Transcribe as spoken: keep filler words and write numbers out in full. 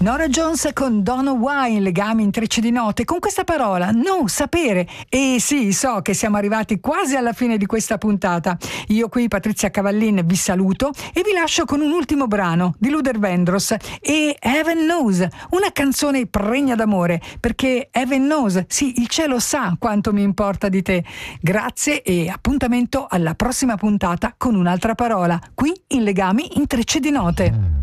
Nora Jones con Don't Know Why in Legami Intrecci di Note, con questa parola, no, sapere. E sì, so che siamo arrivati quasi alla fine di questa puntata. Io qui, Patrizia Cavallin, vi saluto e vi lascio con un ultimo brano di Luther Vandross e Heaven Knows, una canzone pregna d'amore, perché Heaven Knows, sì, il cielo sa quanto mi importa di te. Grazie e appuntamento alla prossima puntata con un'altra parola, qui in Legami Intrecci di Note.